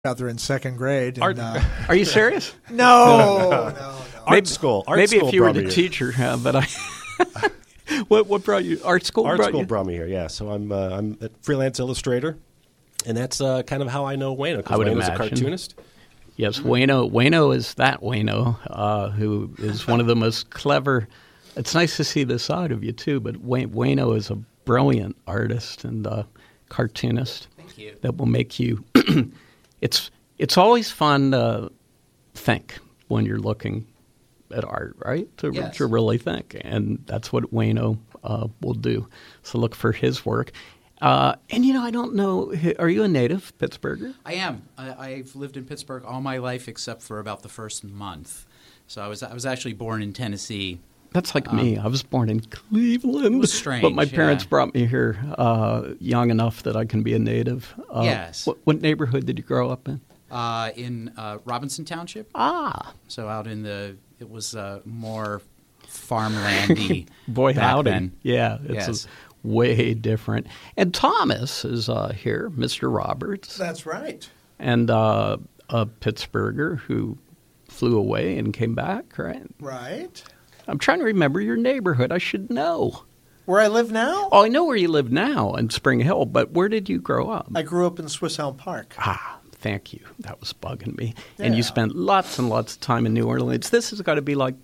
out there in second grade. And, Are you serious? No. Art school. Maybe if you were the here. teacher, but I. What brought you? Art school. Art school you? brought me here. Yeah, so I'm a freelance illustrator, and that's kind of how I know Wayno. I would Wayno's imagine. a cartoonist. Yes, Wayno is that Wayno, who is one of the most clever. It's nice to see this side of you too, but Wayno is a brilliant artist and cartoonist. Thank you. That will make you. It's always fun to think when you're looking at art, right? Yes. To really think, and that's what Wayno will do. So look for his work. And I don't know. Are you a native Pittsburgher? I am. I've lived in Pittsburgh all my life except for about the first month. So I was actually born in Tennessee. That's like me. I was born in Cleveland. It was strange, but my parents yeah. brought me here young enough that I can be a native. Yes. What neighborhood did you grow up in? In Robinson Township. Ah. So out in it was more farmlandy. Boy, back howdy. then. Yeah, it's way different. And Thomas is here, Mr. Roberts. That's right. And a Pittsburgher who flew away and came back, right? Right. I'm trying to remember your neighborhood. I should know. Where I live now? Oh, I know where you live now in Spring Hill, but where did you grow up? I grew up in Swiss Elm Park. Ah, thank you. That was bugging me. And Yeah. you spent lots and lots of time in New Orleans. This has got to be like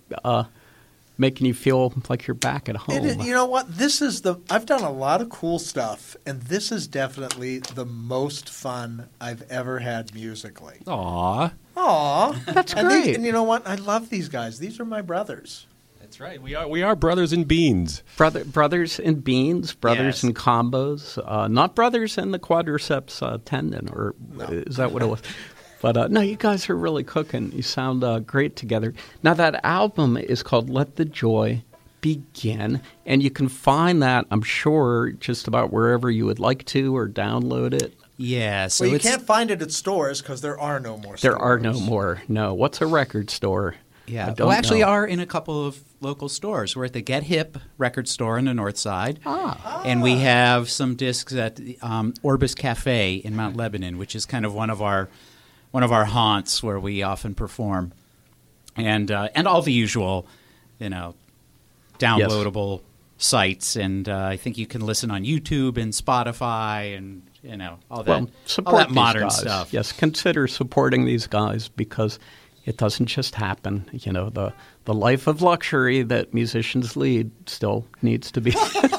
making you feel like you're back at home. You know what? I've done a lot of cool stuff, and this is definitely the most fun I've ever had musically. Aw. Aw. That's And great. and you know what? I love these guys. These are my brothers. That's right. We are brothers in beans. Brothers in beans, brothers Yes. in combos, not brothers in the quadriceps tendon, or is that what it was? But no, you guys are really cooking. You sound great together. Now, that album is called Let the Joy Begin, and you can find that, I'm sure, just about wherever you would like to or download it. Yeah. So Well, you it's, can't find it at stores because there are no more stores. There are no more. No. What's a record store? Yeah. I don't We actually know. are in a couple of local stores. We're at the Get Hip record store on the north side. And we have some discs at the, Orbis Cafe in Mount Lebanon, which is kind of one of our haunts where we often perform. And all the usual, downloadable sites. And I think you can listen on YouTube and Spotify and, all that, Well, support all that these modern guys. stuff. Yes, consider supporting these guys because it doesn't just happen. The life of luxury that musicians lead still needs to be.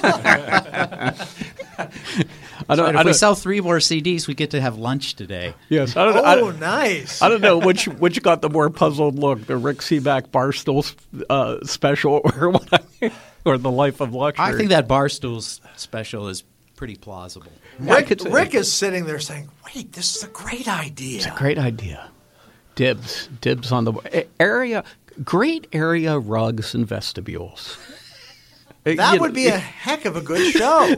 If we sell 3 more CDs, we get to have lunch today. Yes, Nice. I don't know which got the more puzzled look, the Rick Seaback Barstool special or what or the life of luxury. I think that Barstool's special is pretty plausible. Rick is sitting there saying, wait, this is a great idea. It's a great idea. Dibs on the area. Great area rugs and vestibules. That would be a heck of a good show.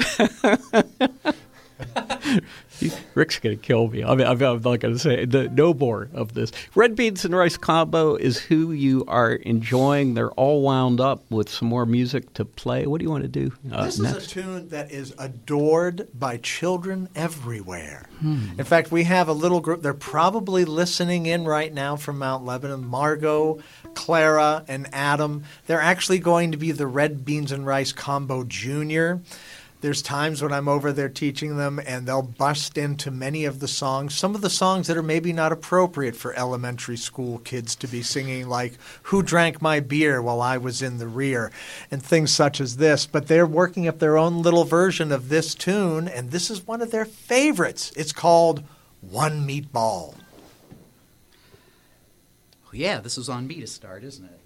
Rick's going to kill me. I'm not going to say no more of this. Red Beans and Rice Combo is who you are enjoying. They're all wound up with some more music to play. What do you want to do This next? is a tune that is adored by children everywhere. In fact, we have a little group. They're probably listening in right now from Mount Lebanon. Margot, Clara, and Adam. They're actually going to be the Red Beans and Rice Combo Junior. There's times when I'm over there teaching them, and they'll bust into many of the songs. Some of the songs that are maybe not appropriate for elementary school kids to be singing, like Who Drank My Beer While I Was in the Rear, and things such as this. But they're working up their own little version of this tune, and this is one of their favorites. It's called One Meatball. Yeah, this was on me to start, isn't it?